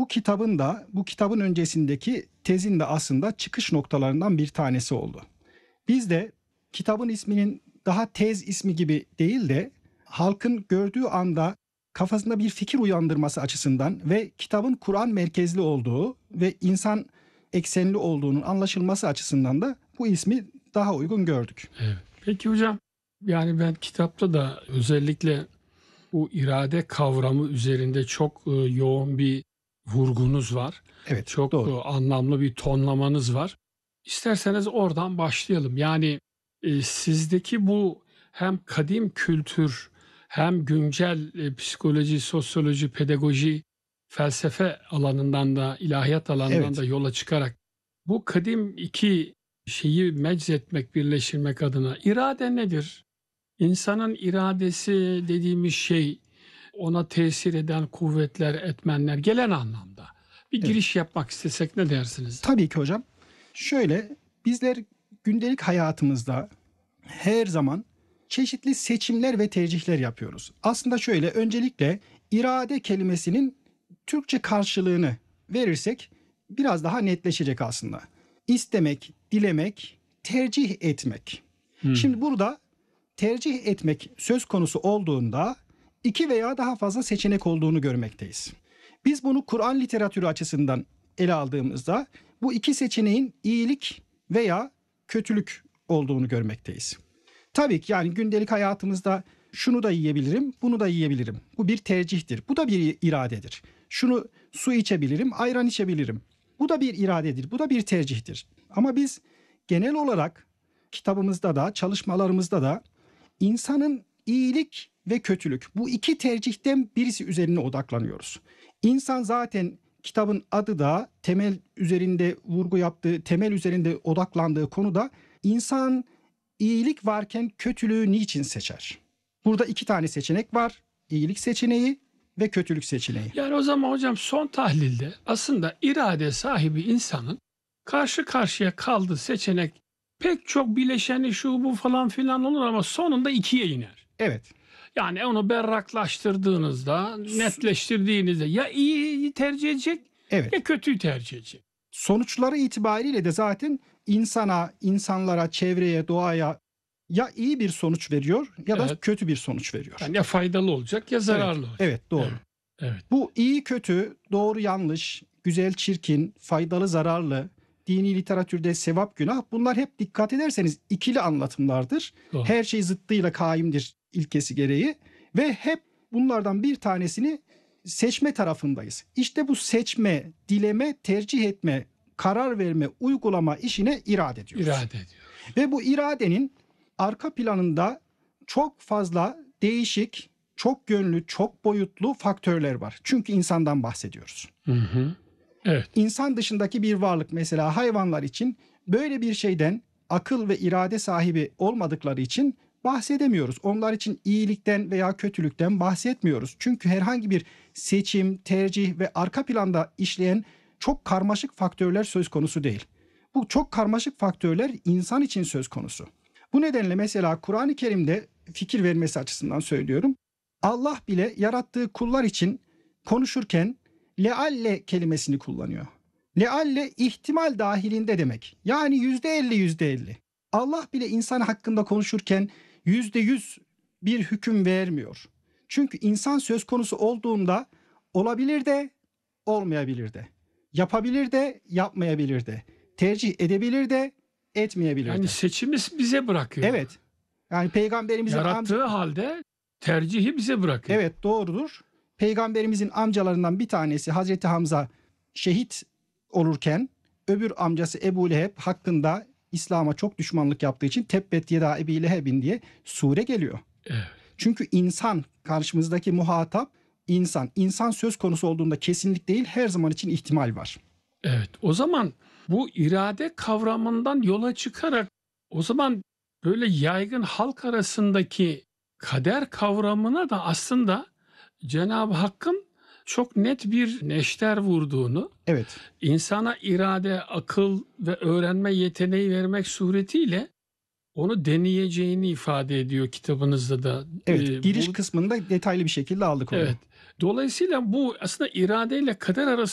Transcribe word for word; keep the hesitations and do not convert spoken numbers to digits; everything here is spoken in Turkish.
bu kitabın da bu kitabın öncesindeki tezin de aslında çıkış noktalarından bir tanesi oldu. Biz de kitabın isminin daha tez ismi gibi değil de halkın gördüğü anda kafasında bir fikir uyandırması açısından ve kitabın Kur'an merkezli olduğu ve insan eksenli olduğunun anlaşılması açısından da bu ismi daha uygun gördük. Evet. Peki hocam, yani ben kitapta da özellikle bu irade kavramı üzerinde çok e, yoğun bir vurgunuz var. Evet, çok doğru. e, anlamlı bir tonlamanız var. İsterseniz oradan başlayalım. Yani e, sizdeki bu hem kadim kültür hem güncel e, psikoloji, sosyoloji, pedagoji, felsefe alanından da, ilahiyat alanından Evet. da yola çıkarak bu kadim iki şeyi meczetmek, birleştirmek adına irade nedir? İnsanın iradesi dediğimiz şey, ona tesir eden kuvvetler, etmenler gelen anlamda. Bir Evet. giriş yapmak istesek ne dersiniz? Tabii ki hocam. Şöyle, bizler gündelik hayatımızda her zaman çeşitli seçimler ve tercihler yapıyoruz. Aslında şöyle, öncelikle irade kelimesinin Türkçe karşılığını verirsek biraz daha netleşecek aslında. İstemek, dilemek, tercih etmek. Hmm. Şimdi burada tercih etmek söz konusu olduğunda iki veya daha fazla seçenek olduğunu görmekteyiz. Biz bunu Kur'an literatürü açısından ele aldığımızda bu iki seçeneğin iyilik veya kötülük olduğunu görmekteyiz. Tabii ki yani gündelik hayatımızda şunu da yiyebilirim, bunu da yiyebilirim. Bu bir tercihtir. Bu da bir iradedir. Şunu su içebilirim, ayran içebilirim. Bu da bir iradedir. Bu da bir tercihtir. Ama biz genel olarak kitabımızda da, çalışmalarımızda da insanın iyilik ve kötülük, bu iki tercihten birisi üzerine odaklanıyoruz. İnsan zaten kitabın adı da temel üzerinde vurgu yaptığı, temel üzerinde odaklandığı konuda insan iyilik varken kötülüğü niçin seçer? Burada iki tane seçenek var. İyilik seçeneği ve kötülük seçeneği. Yani o zaman hocam son tahlilde aslında irade sahibi insanın karşı karşıya kaldığı seçenek pek çok bileşeni şu bu falan filan olur ama sonunda ikiye iner. Evet. Yani onu berraklaştırdığınızda, netleştirdiğinizde ya iyiyi tercih edecek Evet. ya kötüyü tercih edecek. Sonuçları itibariyle de zaten insana, insanlara, çevreye, doğaya ya iyi bir sonuç veriyor ya da Evet. kötü bir sonuç veriyor. Yani ya faydalı olacak ya zararlı Evet, olacak. evet doğru. Evet. Evet. Bu iyi kötü, doğru yanlış, güzel çirkin, faydalı zararlı, dini literatürde sevap günah, bunlar hep dikkat ederseniz ikili anlatımlardır. Doğru. Her şey zıttıyla kaimdir ilkesi gereği ve hep bunlardan bir tanesini seçme tarafındayız. İşte bu seçme, dileme, tercih etme, karar verme, uygulama işine irade diyoruz. İrade ediyor. Ve bu iradenin arka planında çok fazla değişik, çok yönlü, çok boyutlu faktörler var. Çünkü insandan bahsediyoruz. Hı hı. Evet. İnsan dışındaki bir varlık, mesela hayvanlar için böyle bir şeyden akıl ve irade sahibi olmadıkları için bahsedemiyoruz. Onlar için iyilikten veya kötülükten bahsetmiyoruz. Çünkü herhangi bir seçim, tercih ve arka planda işleyen çok karmaşık faktörler söz konusu değil. Bu çok karmaşık faktörler insan için söz konusu. Bu nedenle mesela Kur'an-ı Kerim'de fikir vermesi açısından söylüyorum. Allah bile yarattığı kullar için konuşurken lealle kelimesini kullanıyor. Lealle ihtimal dahilinde demek. Yani yüzde elli yüzde elli. Allah bile insan hakkında konuşurken yüzde yüz bir hüküm vermiyor. Çünkü insan söz konusu olduğunda olabilir de olmayabilir de. Yapabilir de yapmayabilir de. Tercih edebilir de etmeyebilir Yani de. seçimi bize bırakıyor. Evet. Yani peygamberimizin Yarattığı amca... halde tercihi bize bırakıyor. Evet, doğrudur. Peygamberimizin amcalarından bir tanesi Hazreti Hamza şehit olurken öbür amcası Ebu Leheb hakkında İslam'a çok düşmanlık yaptığı için Tebbet yeda Ebi Lehebin diye sure geliyor. Evet. Çünkü insan, karşımızdaki muhatap insan. İnsan söz konusu olduğunda kesinlik değil, her zaman için ihtimal var. Evet. O zaman bu irade kavramından yola çıkarak o zaman böyle yaygın halk arasındaki kader kavramına da aslında Cenab-ı Hakk'ın çok net bir neşter vurduğunu, Evet. insana irade, akıl ve öğrenme yeteneği vermek suretiyle onu deneyeceğini ifade ediyor kitabınızda da. Evet, Ee, giriş bu, kısmında detaylı bir şekilde aldık onu. evet. Dolayısıyla bu aslında iradeyle kader arasında